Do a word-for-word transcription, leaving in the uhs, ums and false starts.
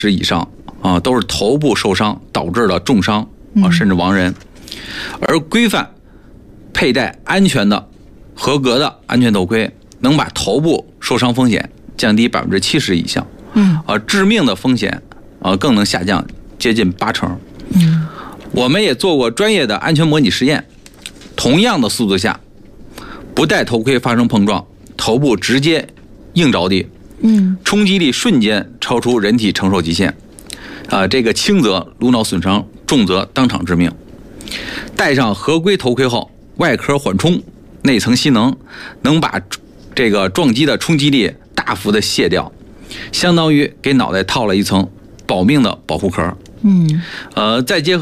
十以上啊，都是头部受伤导致的重伤啊，甚至亡人。而规范佩戴安全的、合格的安全头盔，能把头部受伤风险降低百分之七十以上，嗯，啊，致命的风险啊更能下降接近八成。嗯，我们也做过专业的安全模拟实验，同样的速度下，不戴头盔发生碰撞，头部直接硬着地。嗯，冲击力瞬间超出人体承受极限，啊，这个轻则颅脑损伤，重则当场致命。戴上合规头盔后，外壳缓冲，内层吸能，能把这个撞击的冲击力大幅的卸掉，相当于给脑袋套了一层保命的保护壳。嗯，呃，再结合